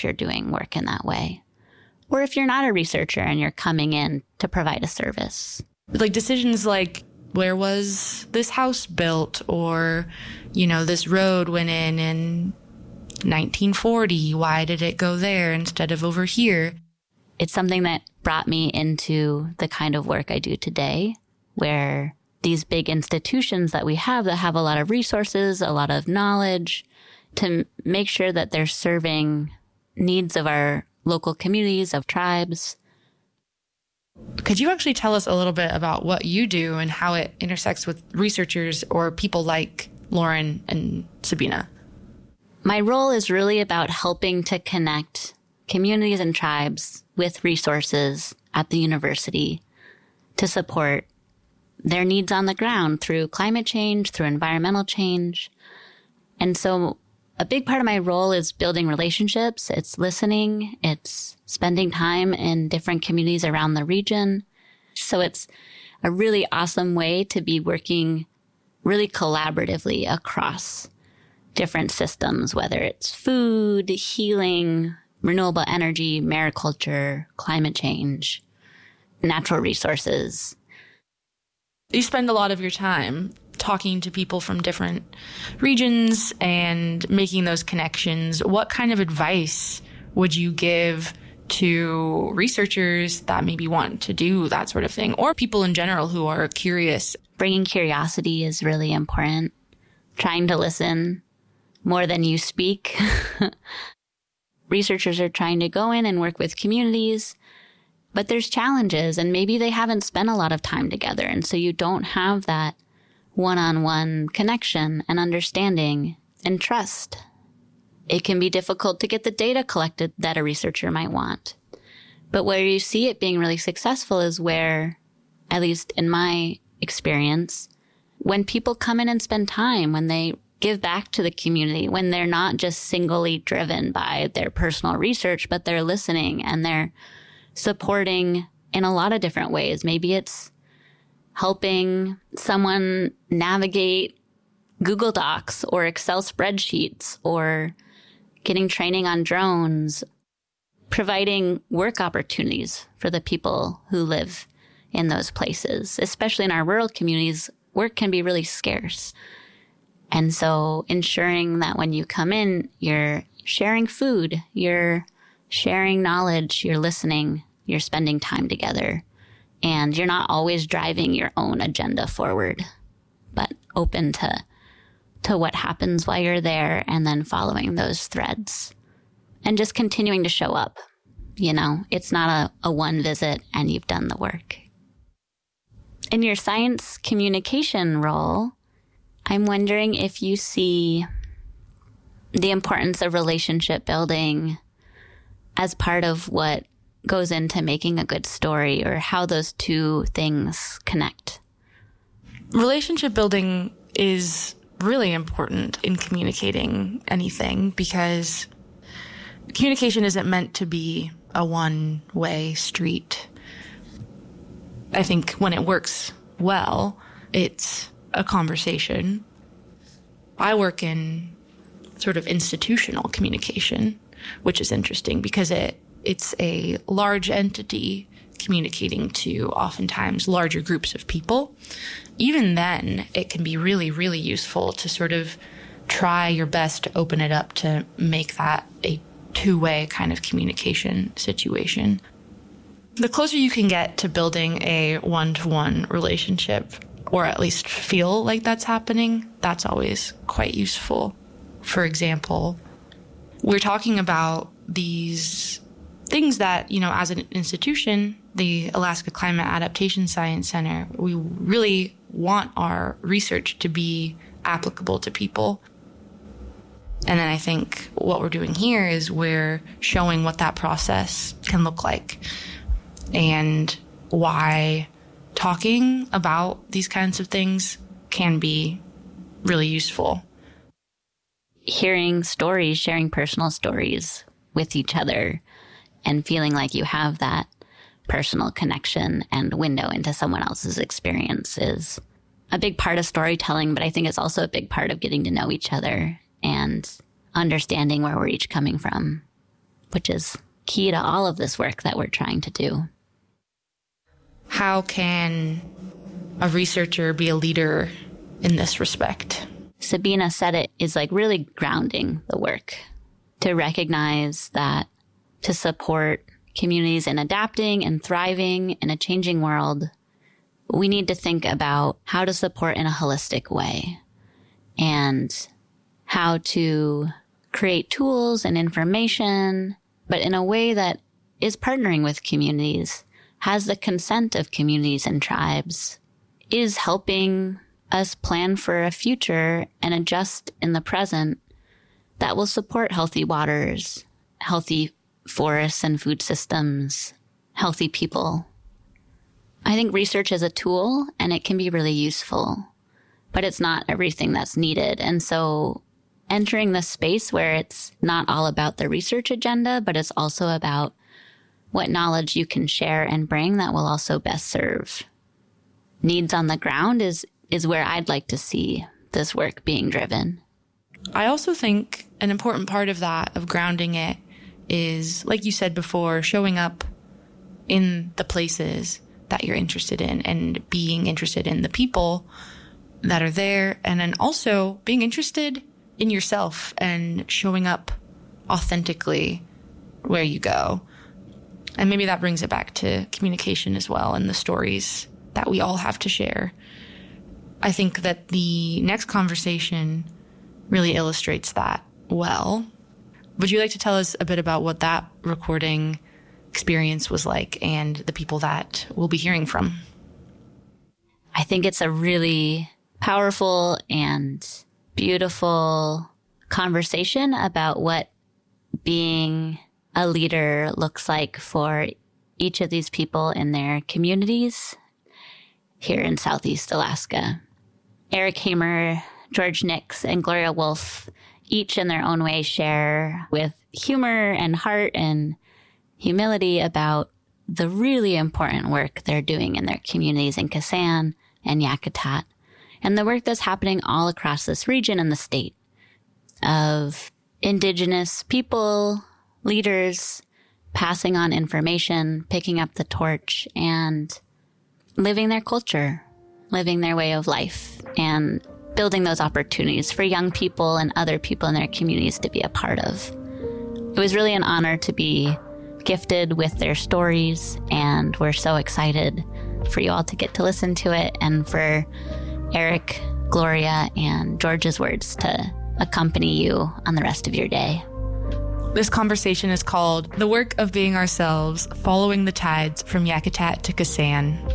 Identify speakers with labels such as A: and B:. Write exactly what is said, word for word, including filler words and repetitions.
A: you're doing work in that way. Or if you're not a researcher and you're coming in to provide a service.
B: Like decisions like, where was this house built? Or, you know, this road went in in nineteen forty. Why did it go there instead of over here?
A: It's something that brought me into the kind of work I do today, where these big institutions that we have that have a lot of resources, a lot of knowledge, to make sure that they're serving needs of our local communities, of tribes.
B: Could you actually tell us a little bit about what you do and how it intersects with researchers or people like Lauren and Sabina?
A: My role is really about helping to connect communities and tribes with resources at the university to support their needs on the ground through climate change, through environmental change. And so a big part of my role is building relationships. It's listening. It's spending time in different communities around the region. So it's a really awesome way to be working really collaboratively across different systems, whether it's food, healing, renewable energy, mariculture, climate change, natural resources.
B: You spend a lot of your time talking to people from different regions and making those connections. What kind of advice would you give to researchers that maybe want to do that sort of thing, or people in general who are curious?
A: Bringing curiosity is really important. Trying to listen more than you speak. Researchers are trying to go in and work with communities, but there's challenges, and maybe they haven't spent a lot of time together, and so you don't have that one-on-one connection and understanding and trust. It can be difficult to get the data collected that a researcher might want. But where you see it being really successful is where, at least in my experience, when people come in and spend time, when they give back to the community, when they're not just singly driven by their personal research, but they're listening and they're supporting in a lot of different ways. Maybe it's helping someone navigate Google Docs or Excel spreadsheets, or getting training on drones, providing work opportunities for the people who live in those places. Especially in our rural communities, work can be really scarce. And so ensuring that when you come in, you're sharing food, you're sharing knowledge, you're listening, you're spending time together. And you're not always driving your own agenda forward, but open to to what happens while you're there, and then following those threads and just continuing to show up. You know, it's not a, a one visit and you've done the work. In your science communication role, I'm wondering if you see the importance of relationship building as part of what goes into making a good story, or how those two things connect.
B: Relationship building is really important in communicating anything, because communication isn't meant to be a one-way street. I think when it works well, it's a conversation. I work in sort of institutional communication, which is interesting because it It's a large entity communicating to oftentimes larger groups of people. Even then, it can be really, really useful to sort of try your best to open it up to make that a two-way kind of communication situation. The closer you can get to building a one-to-one relationship, or at least feel like that's happening, that's always quite useful. For example, we're talking about these things that, you know, as an institution, the Alaska Climate Adaptation Science Center, we really want our research to be applicable to people. And then I think what we're doing here is we're showing what that process can look like and why talking about these kinds of things can be really useful.
A: Hearing stories, sharing personal stories with each other, and feeling like you have that personal connection and window into someone else's experience is a big part of storytelling, but I think it's also a big part of getting to know each other and understanding where we're each coming from. which is key to all of this work that we're trying to do.
B: How can a researcher be a leader in this respect?
A: Sabina said it is like really grounding the work, to recognize that to support communities in adapting and thriving in a changing world, we need to think about how to support in a holistic way and how to create tools and information, but in a way that is partnering with communities, has the consent of communities and tribes, is helping us plan for a future and adjust in the present that will support healthy waters, healthy forests and food systems, healthy people. I think research is a tool and it can be really useful, but it's not everything that's needed. And so entering this space where it's not all about the research agenda, but it's also about what knowledge you can share and bring that will also best serve needs on the ground is, is where I'd like to see this work being driven.
B: I also think an important part of that, of grounding it, is, like you said before, showing up in the places that you're interested in and being interested in the people that are there. And then also being interested in yourself and showing up authentically where you go. And maybe that brings it back to communication as well and the stories that we all have to share. I think that the next conversation really illustrates that well. Would you like to tell us a bit about what that recording experience was like and the people that we'll be hearing from?
A: I think it's a really powerful and beautiful conversation about what being a leader looks like for each of these people in their communities here in Southeast Alaska. Eric Hamer, George Nix, and Gloria Wolf, each in their own way, share with humor and heart and humility about the really important work they're doing in their communities in Kasan and Yakutat, and the work that's happening all across this region and the state of Indigenous people, leaders, passing on information, picking up the torch, and living their culture, living their way of life, and building those opportunities for young people and other people in their communities to be a part of. It was really an honor to be gifted with their stories, and we're so excited for you all to get to listen to it and for Eric, Gloria, and George's words to accompany you on the rest of your day.
B: This conversation is called The Work of Being Ourselves, Following the Tides from Yakutat to Kasan.